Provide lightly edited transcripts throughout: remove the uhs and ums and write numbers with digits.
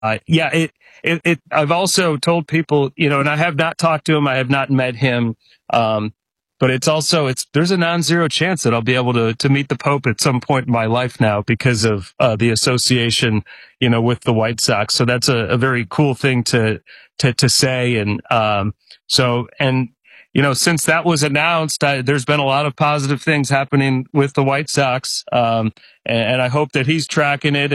I've also told people, and I have not talked to him. I have not met him. Um, but there's a non-zero chance that I'll be able to meet the Pope at some point in my life now because of, the association, with the White Sox. So that's a very cool thing to say. Since that was announced, there's been a lot of positive things happening with the White Sox. And I hope that he's tracking it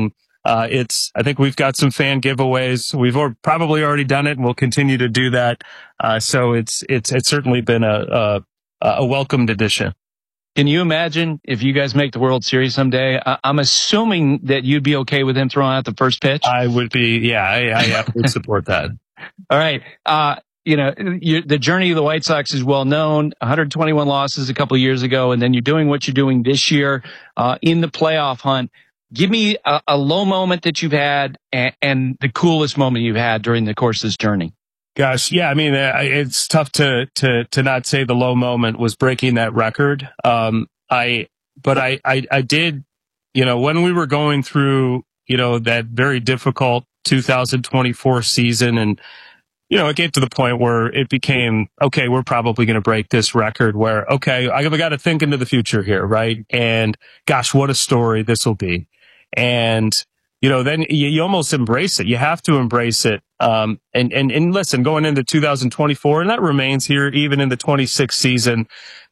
I think we've got some fan giveaways. We've probably already done it and we'll continue to do that. So it's certainly been a welcomed addition. Can you imagine if you guys make the World Series someday? I'm assuming that you'd be okay with him throwing out the first pitch. I would be. Yeah, I would support that. All right. The journey of the White Sox is well known. 121 losses a couple of years ago, and then you're doing what you're doing this year in the playoff hunt. Give me a low moment that you've had and the coolest moment you've had during the course of this journey. Gosh, yeah. I mean, it's tough to not say the low moment was breaking that record. I did, when we were going through, that very difficult 2024 season, and it get to the point where it became, okay, we're probably going to break this record where, okay, I got to think into the future here, right? And gosh, what a story this will be. And, then you almost embrace it. You have to embrace it. And listen, going into 2024, and that remains here even in the 26th season,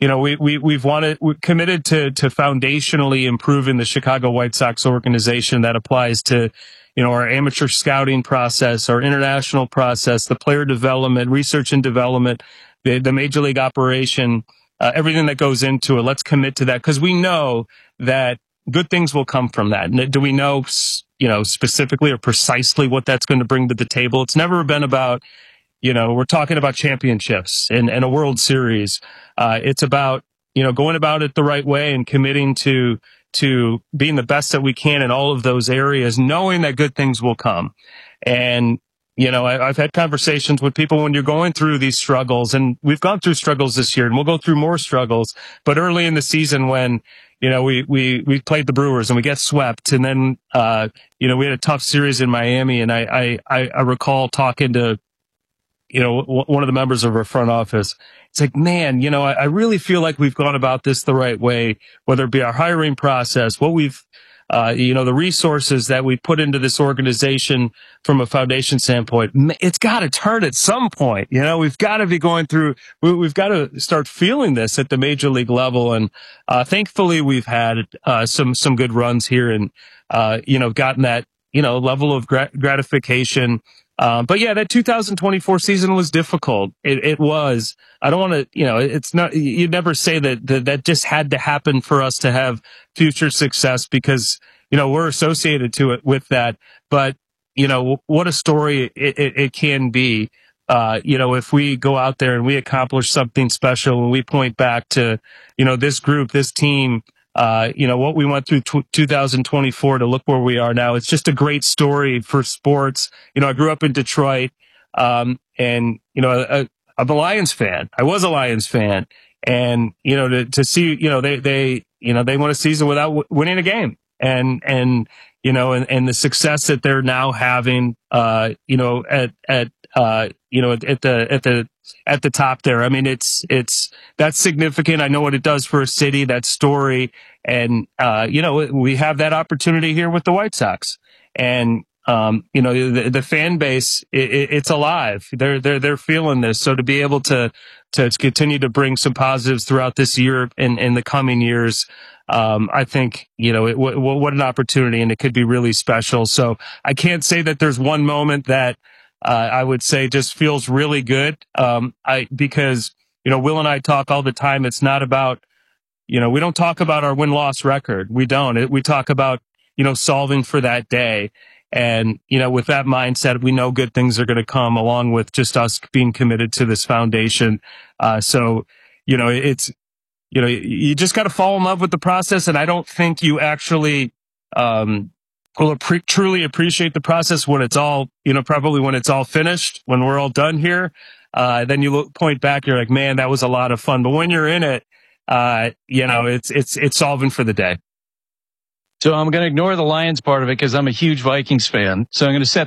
we're committed to foundationally improving the Chicago White Sox organization. That applies to, our amateur scouting process, our international process, the player development, research and development, the major league operation, everything that goes into it. Let's commit to that because we know that good things will come from that. And do we know, specifically or precisely what that's going to bring to the table? It's never been about, we're talking about championships and a World Series. It's about, going about it the right way and committing to being the best that we can in all of those areas, knowing that good things will come. And, I've had conversations with people when you're going through these struggles, and we've gone through struggles this year and we'll go through more struggles, but early in the season when, we played the Brewers and we get swept, and then, we had a tough series in Miami, and I recall talking to, one of the members of our front office. It's like, man, I really feel like we've gone about this the right way, whether it be our hiring process, what we've, the resources that we put into this organization from a foundation standpoint. It's got to turn at some point. We've got to be going through, we've got to start feeling this at the major league level. And, thankfully we've had, some good runs here and, gotten that, level of gratification. But yeah, that 2024 season was difficult. It was. I don't want to, it's not, you'd never say that just had to happen for us to have future success because, we're associated to it with that. But, what a story it can be. If we go out there and we accomplish something special and we point back to, this group, this team, what we went through 2024 to look where we are now. It's just a great story for sports. I grew up in Detroit, and, I'm a Lions fan. I was a Lions fan. And, to see, they won a season without winning a game. And the success that they're now having, at the top there. I mean, that's significant. I know what it does for a city, that story. And, we have that opportunity here with the White Sox. And, the fan base, it's alive. They're feeling this. So to be able to continue to bring some positives throughout this year and in the coming years, I think, what an opportunity, and it could be really special. So I can't say that there's one moment that, I would say just feels really good. Because, Will and I talk all the time. It's not about, we don't talk about our win-loss record. We don't. We talk about, solving for that day. And, with that mindset, we know good things are going to come along with just us being committed to this foundation. It's, you just got to fall in love with the process. And I don't think you actually, will truly appreciate the process when it's all, probably when it's all finished, when we're all done here. Then you point back, you're like, man, that was a lot of fun. But when you're in it, it's solving for the day. So I'm going to ignore the Lions part of it because I'm a huge Vikings fan. So I'm going to set